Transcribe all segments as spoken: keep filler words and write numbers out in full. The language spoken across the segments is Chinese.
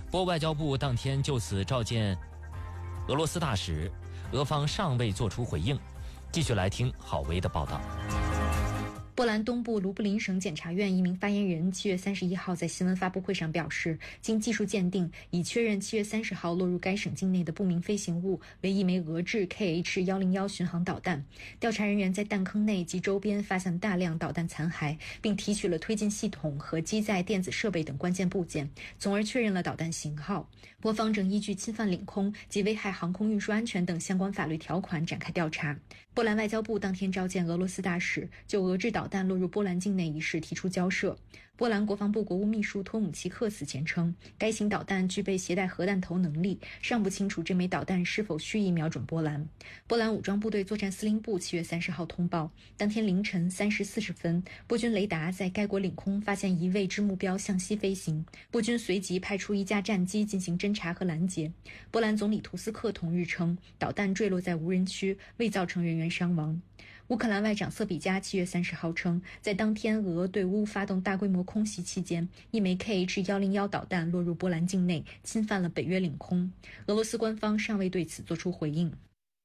波外交部当天就此召见俄罗斯大使，俄方尚未作出回应。继续来听郝维的报道。 波兰东部卢布林省检察院一名发言人七月三十一号在新闻发布会上表示，经技术鉴定，已确认七月三十号落入该省境内的不明飞行物为一枚俄制 K H 一零一巡航导弹。调查人员在弹坑内及周边发现大量导弹残骸，并提取了推进系统和机载电子设备等关键部件，从而确认了导弹型号。波方正依据侵犯领空及危害航空运输安全等相关法律条款展开调查。波兰外交部当天召见俄罗斯大使，就俄制导弹落入波兰境内一事提出交涉。波兰国防部国务秘书托姆奇克此前称，该型导弹具备携带核弹头能力，尚不清楚这枚导弹是否蓄意瞄准波兰。波兰武装部队作战司令部七月三十号通报，当天凌晨三时四十分，波军雷达在该国领空发现一未知目标向西飞行，波军随即派出一架战机进行侦察和拦截。波兰总理图斯克同日称，导弹坠落在无人区，未造成人员伤亡。乌克兰外长瑟比加七月三十号称，在当天俄对乌发动大规模空袭期间，一枚 K H 一零一导弹落入波兰境内，侵犯了北约领空。俄罗斯官方尚未对此作出回应。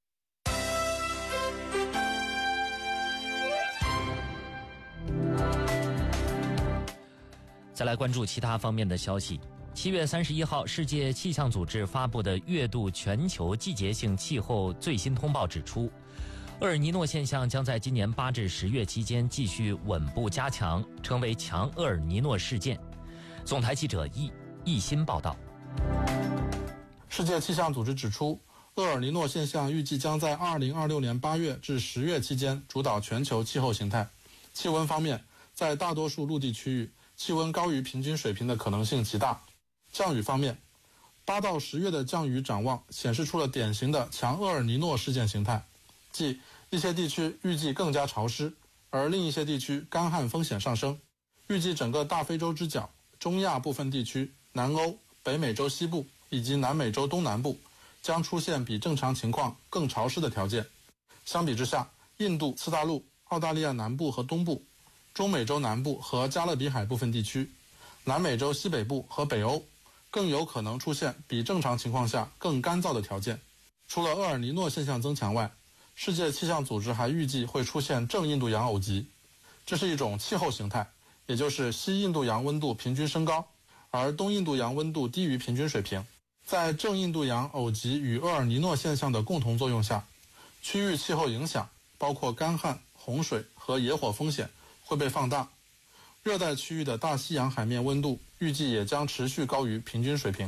再来关注其他方面的消息。七月三十一号，世界气象组织发布的月度全球季节性气候最新通报指出，厄尔尼诺现象将在今年八至十月期间继续稳步加强，成为强厄尔尼诺事件。总台记者易易鑫报道。 世界气象组织指出，厄尔尼诺现象预计将在二零二六年八月至十月期间主导全球气候形态。气温方面，在大多数陆地区域，气温高于平均水平的可能性极大。降雨方面，八到十月的降雨展望显示出了典型的强厄尔尼诺事件形态，即一些地区预计更加潮湿，而另一些地区干旱风险上升。预计整个大非洲之角、中亚部分地区、南欧、北美洲西部以及南美洲东南部将出现比正常情况更潮湿的条件。相比之下，印度次大陆、澳大利亚南部和东部、中美洲南部和加勒比海部分地区、南美洲西北部和北欧更有可能出现比正常情况下更干燥的条件。除了厄尔尼诺现象增强外，世界气象组织还预计会出现正印度洋偶极，这是一种气候形态，也就是西印度洋温度平均升高，而东印度洋温度低于平均水平。在正印度洋偶极与厄尔尼诺现象的共同作用下，区域气候影响包括干旱、洪水和野火风险会被放大。热带区域的大西洋海面温度预计也将持续高于平均水平。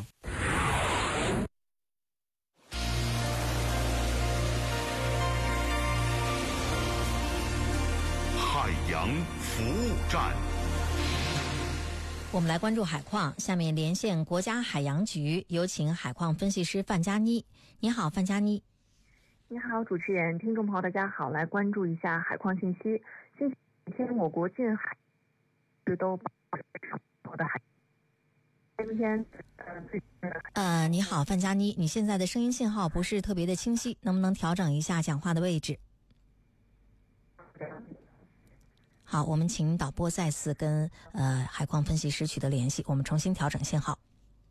海洋服务站， 我们来关注海况。下面连线国家海洋局，有请海况分析师范佳妮。你好，范佳妮。 你好，主持人，听众朋友大家好，来关注一下海况信息。近天我国近海都保的海。今天呃，你好，范佳妮，你现在的声音信号不是特别的清晰，能不能调整一下讲话的位置？好，我们请导播再次跟呃海况分析师取得联系，我们重新调整信号。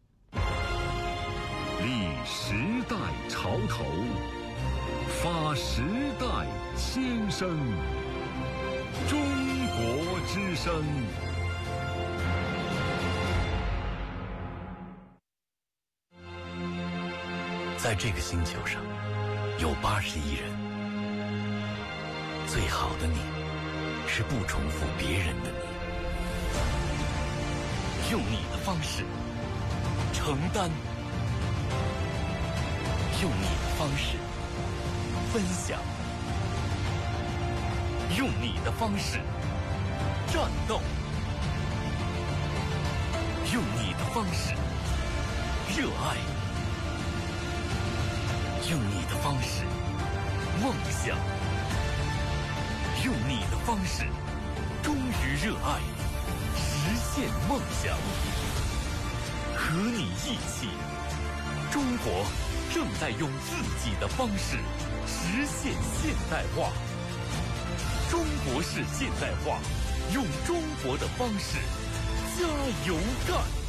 立时代潮头，发时代先声，中国之声。 在这个星球上，有八十亿人，最好的你是不重复别人的你，用你的方式承担，用你的方式分享，用你的方式战斗，用你的方式热爱，用你的方式梦想，用你的方式忠于热爱，实现梦想。和你一起，中国正在用自己的方式实现现代化。中国式现代化，用中国的方式加油干。